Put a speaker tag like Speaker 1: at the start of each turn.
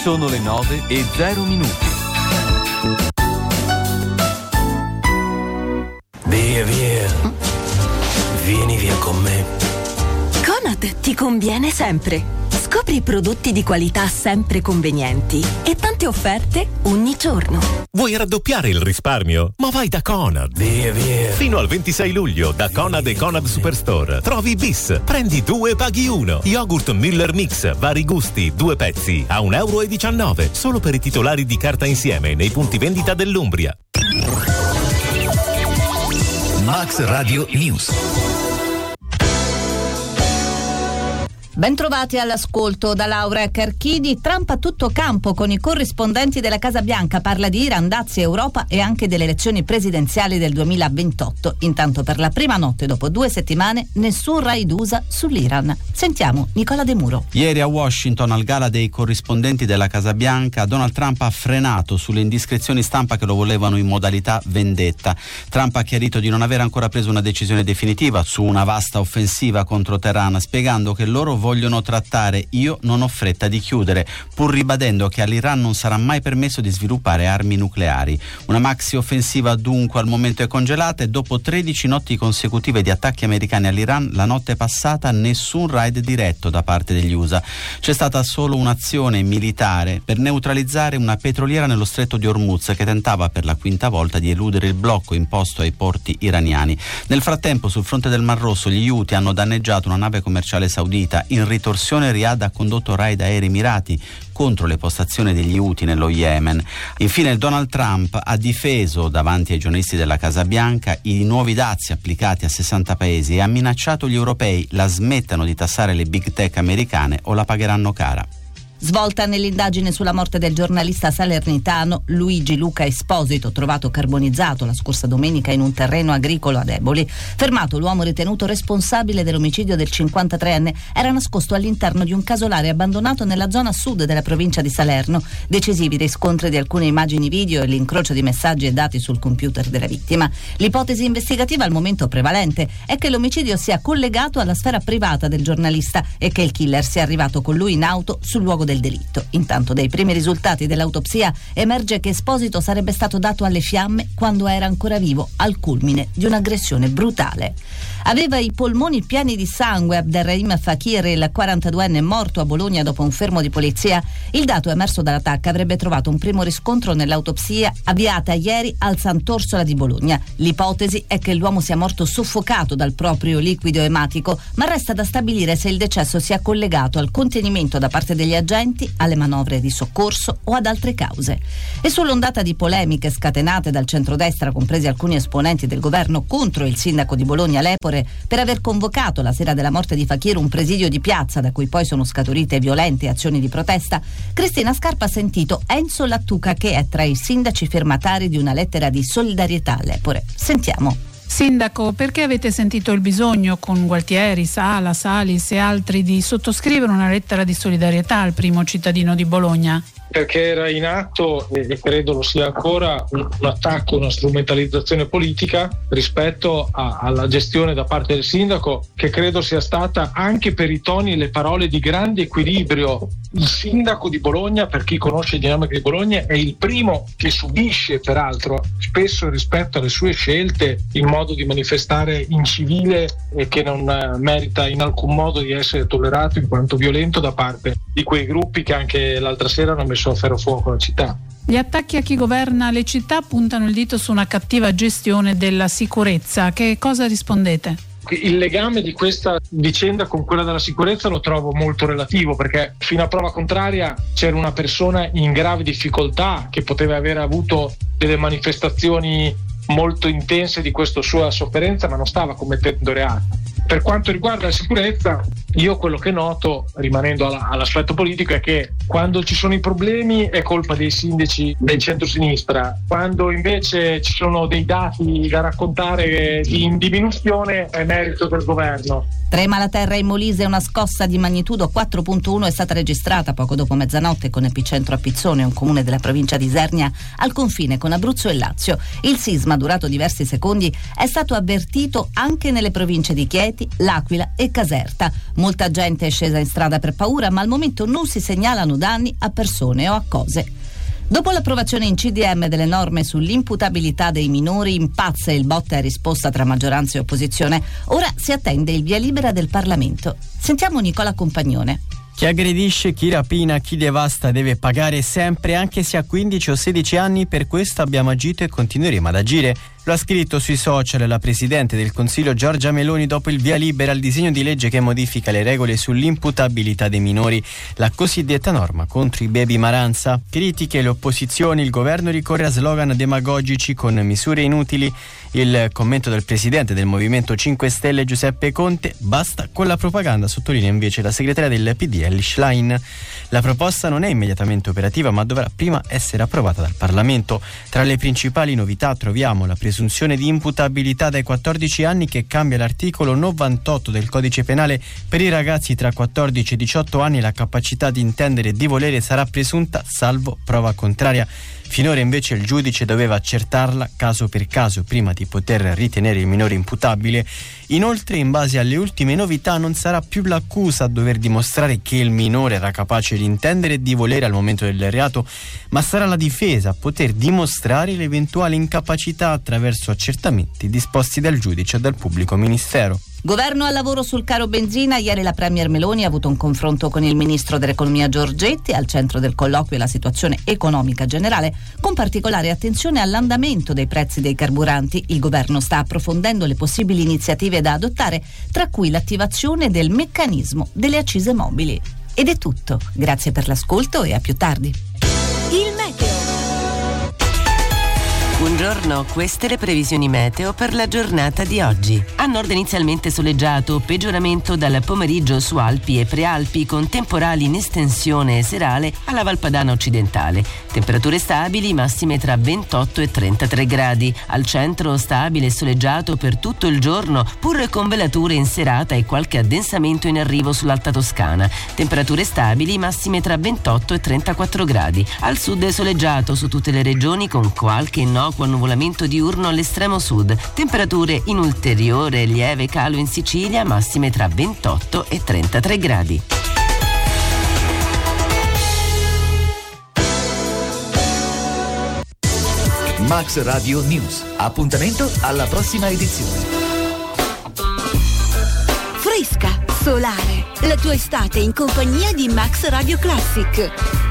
Speaker 1: Sono le 9:00.
Speaker 2: Via, via. Vieni via con me.
Speaker 3: Conad ti conviene sempre. Scopri i prodotti di qualità sempre convenienti e tante offerte ogni giorno.
Speaker 4: Vuoi raddoppiare il risparmio? Ma vai da Conad.
Speaker 2: Via, via.
Speaker 4: Fino al 26 luglio da Conad e Conad Superstore trovi bis, prendi 2 paghi 1. Yogurt Müller Mix, vari gusti, 2 pezzi a €1,19 solo per i titolari di carta insieme nei punti vendita dell'Umbria.
Speaker 2: Max Radio News.
Speaker 5: Bentrovati all'ascolto. Da Laura Carchidi. Trump a tutto campo con i corrispondenti della Casa Bianca, parla di Iran, dazi, Europa e anche delle elezioni presidenziali del 2028. Intanto per la prima notte dopo 2 settimane nessun raid USA sull'Iran. Sentiamo Nicola De Muro.
Speaker 6: Ieri a Washington, al gala dei corrispondenti della Casa Bianca, Donald Trump ha frenato sulle indiscrezioni stampa che lo volevano in modalità vendetta. Trump ha chiarito di non aver ancora preso una decisione definitiva su una vasta offensiva contro Teheran, spiegando che loro vogliono trattare, io non ho fretta di chiudere, pur ribadendo che all'Iran non sarà mai permesso di sviluppare armi nucleari. Una maxi offensiva dunque al momento è congelata, e dopo 13 notti consecutive di attacchi americani all'Iran, la notte passata nessun raid diretto da parte degli USA. C'è stata solo un'azione militare per neutralizzare una petroliera nello stretto di Hormuz che tentava per la quinta volta di eludere il blocco imposto ai porti iraniani. Nel frattempo, sul fronte del Mar Rosso, gli Houthi hanno danneggiato una nave commerciale saudita. In ritorsione Riyadh ha condotto raid aerei mirati contro le postazioni degli Houthi nello Yemen. Infine Donald Trump ha difeso davanti ai giornalisti della Casa Bianca i nuovi dazi applicati a 60 paesi e ha minacciato gli europei: la smettano di tassare le big tech americane o la pagheranno cara.
Speaker 5: Svolta nell'indagine sulla morte del giornalista salernitano Luigi Luca Esposito, trovato carbonizzato la scorsa domenica in un terreno agricolo ad Eboli. Fermato l'uomo ritenuto responsabile dell'omicidio del 53enne, era nascosto all'interno di un casolare abbandonato nella zona sud della provincia di Salerno. Decisivi riscontri di alcune immagini video e l'incrocio di messaggi e dati sul computer della vittima. L'ipotesi investigativa al momento prevalente è che l'omicidio sia collegato alla sfera privata del giornalista e che il killer sia arrivato con lui in auto sul luogo del delitto. Intanto, dai primi risultati dell'autopsia emerge che Esposito sarebbe stato dato alle fiamme quando era ancora vivo, al culmine di un'aggressione brutale. Aveva i polmoni pieni di sangue Abderrahim Fakir, il 42enne morto a Bologna dopo un fermo di polizia. Il dato emerso dall'attacco avrebbe trovato un primo riscontro nell'autopsia avviata ieri al Sant'Orsola di Bologna. L'ipotesi è che l'uomo sia morto soffocato dal proprio liquido ematico, ma resta da stabilire se il decesso sia collegato al contenimento da parte degli agenti, alle manovre di soccorso o ad altre cause. E sull'ondata di polemiche scatenate dal centrodestra, compresi alcuni esponenti del governo, contro il sindaco di Bologna Lepore per aver convocato la sera della morte di Fakir un presidio di piazza da cui poi sono scaturite violente azioni di protesta, Cristina Scarpa ha sentito Enzo Lattuca, che è tra i sindaci firmatari di una lettera di solidarietà a Lepore. Sentiamo.
Speaker 7: Sindaco, perché avete sentito il bisogno con Gualtieri, Sala, Salis e altri di sottoscrivere una lettera di solidarietà al primo cittadino di Bologna?
Speaker 8: Perché era in atto, e credo lo sia ancora, un attacco, una strumentalizzazione politica rispetto alla gestione da parte del sindaco, che credo sia stata, anche per i toni e le parole, di grande equilibrio. Il sindaco di Bologna, per chi conosce le dinamiche di Bologna, è il primo che subisce, peraltro, spesso rispetto alle sue scelte, il modo di manifestare incivile e che non merita in alcun modo di essere tollerato in quanto violento da parte di quei gruppi che anche l'altra sera hanno messo a ferrofuoco la città.
Speaker 7: Gli attacchi a chi governa le città puntano il dito su una cattiva gestione della sicurezza. Che cosa rispondete?
Speaker 8: Il legame di questa vicenda con quella della sicurezza lo trovo molto relativo, perché fino a prova contraria c'era una persona in grave difficoltà che poteva aver avuto delle manifestazioni molto intense di questa sua sofferenza, ma non stava commettendo reati. Per quanto riguarda la sicurezza, io quello che noto, rimanendo all'aspetto politico, è che quando ci sono i problemi è colpa dei sindaci del centro-sinistra, quando invece ci sono dei dati da raccontare in diminuzione è merito del governo.
Speaker 5: Trema la terra in Molise, una scossa di magnitudo 4.1 è stata registrata poco dopo mezzanotte con epicentro a Pizzone, un comune della provincia di Isernia al confine con Abruzzo e Lazio. Il sisma, durato diversi secondi, è stato avvertito anche nelle province di Chieti, L'Aquila e Caserta. Molta gente è scesa in strada per paura, ma al momento non si segnalano danni a persone o a cose. Dopo l'approvazione in CDM delle norme sull'imputabilità dei minori, impazza il botta e risposta tra maggioranza e opposizione. Ora si attende il via libera del Parlamento. Sentiamo Nicola Compagnone.
Speaker 9: Chi aggredisce, chi rapina, chi devasta deve pagare sempre, anche se ha 15 o 16 anni. Per questo abbiamo agito e continueremo ad agire. Lo ha scritto sui social la Presidente del Consiglio Giorgia Meloni dopo il via libera al disegno di legge che modifica le regole sull'imputabilità dei minori, la cosiddetta norma contro i baby Maranza. Critiche le opposizioni, il governo ricorre a slogan demagogici con misure inutili. Il commento del Presidente del Movimento 5 Stelle Giuseppe Conte: basta con la propaganda, sottolinea invece la segretaria del PD Elly Schlein. La proposta non è immediatamente operativa, ma dovrà prima essere approvata dal Parlamento. Tra le principali novità troviamo la presunzione di imputabilità dai 14 anni, che cambia l'articolo 98 del Codice Penale. Per i ragazzi tra 14 e 18 anni la capacità di intendere e di volere sarà presunta salvo prova contraria. Finora invece il giudice doveva accertarla caso per caso prima di poter ritenere il minore imputabile. Inoltre, in base alle ultime novità, non sarà più l'accusa a dover dimostrare che il minore era capace di intendere e di volere al momento del reato, ma sarà la difesa a poter dimostrare l'eventuale incapacità attraverso accertamenti disposti dal giudice e dal pubblico ministero.
Speaker 5: Governo al lavoro sul caro benzina. Ieri la Premier Meloni ha avuto un confronto con il ministro dell'economia Giorgetti. Al centro del colloquio è la situazione economica generale, con particolare attenzione all'andamento dei prezzi dei carburanti. Il governo sta approfondendo le possibili iniziative da adottare, tra cui l'attivazione del meccanismo delle accise mobili. Ed è tutto. Grazie per l'ascolto e a più tardi.
Speaker 10: Il meteo. Buongiorno, queste le previsioni meteo per la giornata di oggi. A nord inizialmente soleggiato, peggioramento dal pomeriggio su Alpi e Prealpi con temporali in estensione serale alla Valpadana occidentale. Temperature stabili, massime tra 28 e 33 gradi. Al centro stabile e soleggiato per tutto il giorno, pur con velature in serata e qualche addensamento in arrivo sull'Alta Toscana. Temperature stabili, massime tra 28 e 34 gradi. Al sud soleggiato su tutte le regioni con qualche innocuo annuvolamento diurno all'estremo sud. Temperature in ulteriore lieve calo in Sicilia, massime tra 28 e 33 gradi.
Speaker 1: Max Radio News. Appuntamento alla prossima edizione.
Speaker 10: Fresca, solare, la tua estate in compagnia di Max Radio Classic.